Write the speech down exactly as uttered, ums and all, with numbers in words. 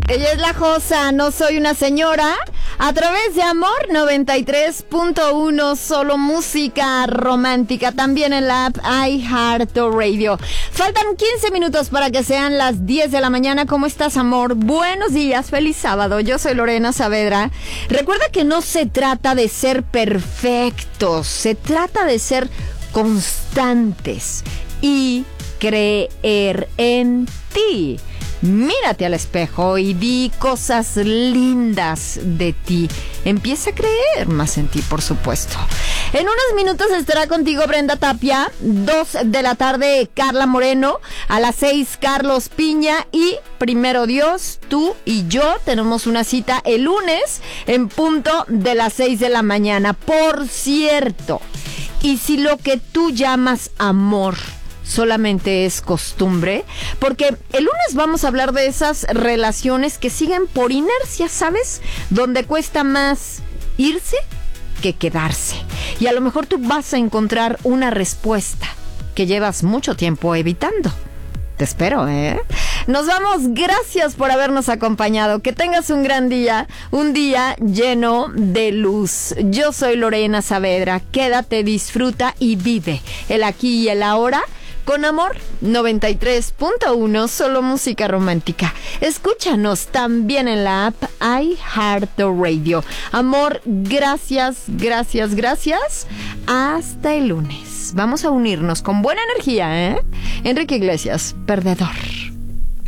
Ella es la Josa, no soy una señora. A través de Amor noventa y tres punto uno, solo música romántica. También en la app iHeartRadio. Faltan quince minutos para que sean las diez de la mañana. ¿Cómo estás, amor? Buenos días, feliz sábado. Yo soy Lorena Saavedra. Recuerda que no se trata de ser perfectos. Se trata de ser constantes y creer en ti. Mírate al espejo y di cosas lindas de ti. Empieza a creer más en ti, por supuesto. En unos minutos estará contigo Brenda Tapia. Dos de la tarde, Carla Moreno. A las seis, Carlos Piña. Y primero Dios, tú y yo tenemos una cita el lunes en punto de las seis de la mañana. Por cierto, y si lo que tú llamas amor solamente es costumbre, porque el lunes vamos a hablar de esas relaciones que siguen por inercia, ¿sabes? Donde cuesta más irse que quedarse. Y a lo mejor tú vas a encontrar una respuesta que llevas mucho tiempo evitando. Te espero, ¿eh? Nos vamos, gracias por habernos acompañado. Que tengas un gran día, un día lleno de luz. Yo soy Lorena Saavedra. Quédate, disfruta y vive el aquí y el ahora. Con Amor noventa y tres punto uno, solo música romántica. Escúchanos también en la app iHeartRadio. Amor, gracias, gracias, gracias. Hasta el lunes. Vamos a unirnos con buena energía, ¿eh? Enrique Iglesias, Perdedor.